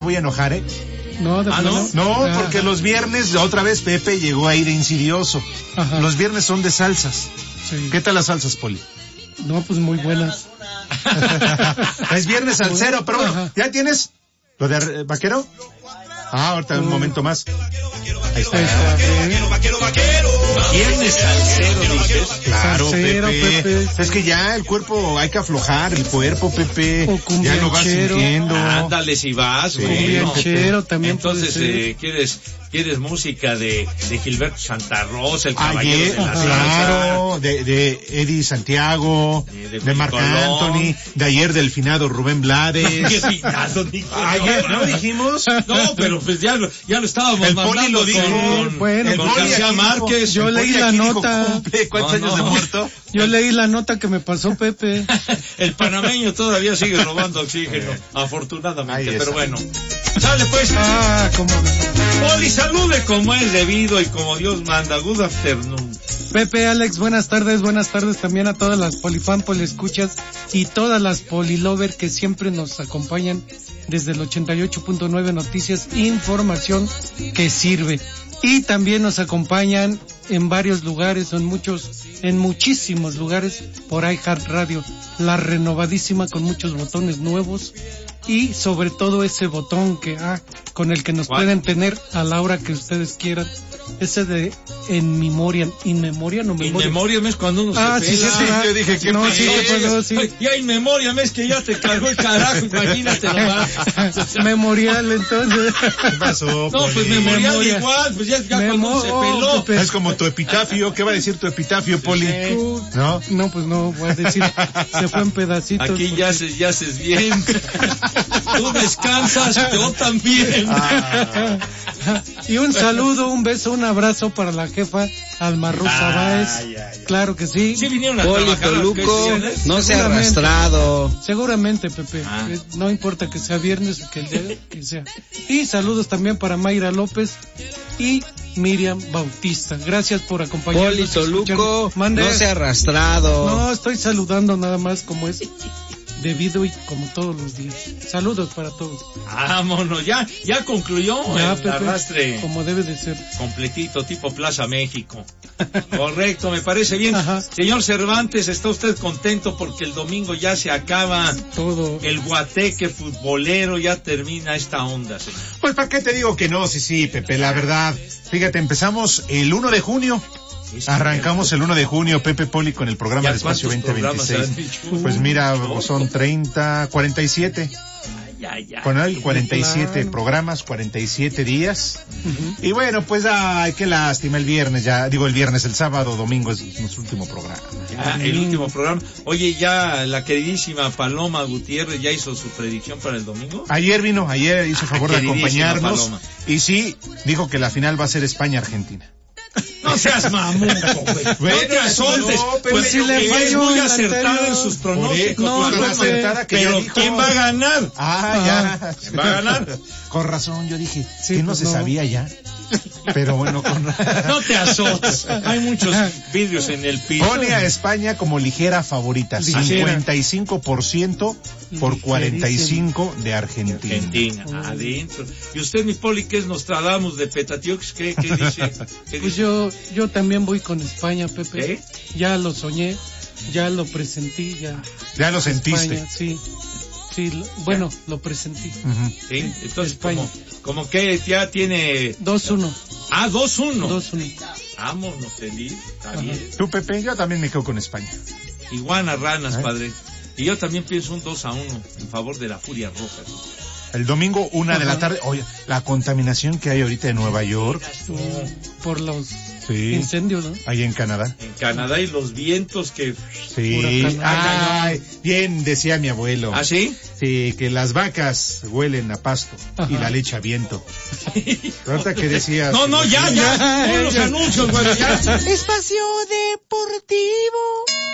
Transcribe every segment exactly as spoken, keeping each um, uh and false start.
voy a enojar, ¿eh? No, de ¿Ah, no? No, Ajá. porque los viernes, otra vez Pepe llegó ahí de insidioso. Ajá. Los viernes son de salsas. Sí. ¿Qué tal las salsas, Poli? No, pues muy buenas. Es viernes salsero, pero bueno, ¿ya tienes lo de eh, vaquero? Ah, ahorita un momento más. Ahí está. Viernes salsero, dices. Claro, Salsero, Pepe. Pepe. Es que ya el cuerpo, hay que aflojar el cuerpo, Pepe. Ya lo vas sintiendo. Ándale, si vas, Sí. Cumbianchero también. Entonces, puede ser. eh, ¿quieres, quieres música de, de Gilberto Santa Rosa, el caballero Ayer, de la claro, salsa? de, de Eddie Santiago, Eh, de de Marc Colón. Anthony, de ayer del finado Rubén Blades. ¿Qué finado, dijo? Ayer, ¿no dijimos? No, pero pues ya lo, ya lo estábamos El Poli mandando lo dijo. con, Bueno, con el Poli García aquí Márquez. dijo- Yo el leí Poli la aquí dijo, nota. cumple, ¿Cuántos No, años no. de muerto? Yo leí la nota que me pasó Pepe. El panameño todavía sigue robando oxígeno, afortunadamente, Ahí pero está. bueno. Sale pues. Ah, cómo no. Poli, salude como es debido y como Dios manda. Good afternoon. Pepe, Alex, buenas tardes, buenas tardes también a todas las polifan, poliescuchas y todas las polilover que siempre nos acompañan desde el ochenta y ocho punto nueve Noticias, información que sirve. Y también nos acompañan en varios lugares, en muchos, en muchísimos lugares, por iHeart Radio, la renovadísima con muchos botones nuevos y sobre todo ese botón que, ah, con el que nos ¿Cuál? pueden tener a la hora que ustedes quieran. Ese de en memoria, in memoria, no In memoria. memoria es cuando uno Ah, se sí, sí, pela. sí. Sí, yo dije, ¿qué No, pasó? sí, ¿qué pasó? Sí. Ay, ya in memoria es que ya te cargó el carajo, imagínate nomás. Memorial, entonces. ¿Qué pasó, No, pues Poli? memorial Memoria. igual, pues ya, ya cuando Memo- uno se peló. oh, Pepe. Es como tu epitafio. ¿Qué va a decir tu epitafio, Poli? Tú- ¿No? No, pues no, voy a decir, se fue en pedacitos. Aquí porque- ya haces, ya haces bien. Tú descansas, yo también. Ah. Y un saludo, un beso, un abrazo para la jefa Alma Rosa Ay, Báez. ay, ay. Claro que sí. Sí vinieron a Poli trabajar las Toluco, cuestiones. no se ha Seguramente. arrastrado. Seguramente, Pepe. Ah. Eh, No importa que sea viernes o que el día que sea. Y saludos también para Mayra López y Miriam Bautista. Gracias por acompañarnos. Poli Toluco, escuchar- Mande. no se ha arrastrado. No, estoy saludando nada más como es debido y como todos los días. Saludos para todos. Vámonos, ya, ya concluyó Ya, el Pepe, arrastre como debe de ser. completito, tipo Plaza México. Correcto, me parece bien. Ajá. Señor Cervantes, ¿está usted contento porque el domingo ya se acaba Todo. el guateque futbolero, ya termina esta onda, señor? Pues, ¿para qué te digo que no? Sí, sí, Pepe, la verdad. Fíjate, empezamos el uno de junio. Arrancamos el uno de junio, Pepe, Poli, con el programa ¿Ya de Espacio cuántos veinte programas veintiséis. han hecho? Pues mira, son treinta, cuarenta y siete. Ya, ya. Con él, cuarenta y siete Claro. programas, cuarenta y siete días. Ujú. Y bueno, pues, ay, qué lástima, el viernes ya, digo el viernes, el sábado, domingo es nuestro último programa. Ya, el último programa. Oye, ya la queridísima Paloma Gutiérrez ya hizo su predicción para el domingo. Ayer vino, ayer hizo Ah, favor de queridísima acompañarnos. Paloma. Y sí, dijo que la final va a ser España-Argentina. No seas mamuco, güey. Bueno, No te azotes. no, pero Pues si si le le es falló muy el acertada anterior. en sus Por pronósticos. eso, No, tan no, acertada que ya Pero dijo. ¿quién va a ganar? Ah, ya. ¿Quién va a ganar? Con razón, yo dije, Sí, que no pues se no. sabía ya. Pero bueno, con No te azotes. Hay muchos vidrios en el piso. pone a España como ligera favorita, Ligera. cincuenta y cinco por ciento por cuarenta y cinco por ciento de Argentina. Argentina, adentro. Y usted, mi Poli, que es Nostradamus de Petatiux, ¿qué, qué dice? ¿Qué Pues dice? yo, yo también voy con España, Pepe. ¿Eh? Ya lo soñé, ya lo presentí, ya. Ya lo sentiste. España, sí. Sí, lo- bueno, lo presentí. Ujú. Sí, entonces, España. como, como que ya tiene... dos uno. Ah, dos uno. dos uno. Vámonos, feliz. Está Ajá. bien. Tú, Pepe, yo también me quedo con España. Iguanas, ranas, ¿Eh? padre. Y yo también pienso un dos a uno en favor de la Furia Roja. El domingo, una de la Ajá. tarde. Oye, la contaminación que hay ahorita en Nueva York. Por los Sí. incendios, ¿no? Ahí en Canadá. En Canadá y los vientos que... Sí. Huracán. Ay, bien decía mi abuelo. ¿Ah, sí? Sí, que las vacas huelen a pasto y Ajá. la leche a viento. Ahorita que decías. No, no, ya, ya. Ya, Pon los ya. anuncios, güey, ya. Espacio Deportivo.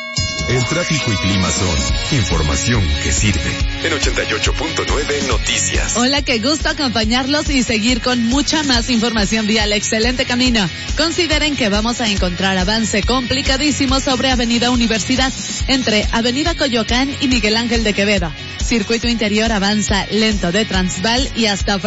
El tráfico y clima son información que sirve. En ochenta y ocho punto nueve Noticias. Hola, qué gusto acompañarlos y seguir con mucha más información vial. Excelente camino. Consideren que vamos a encontrar avance complicadísimo sobre Avenida Universidad, entre Avenida Coyoacán y Miguel Ángel de Quevedo. Circuito interior avanza lento de Transval y hasta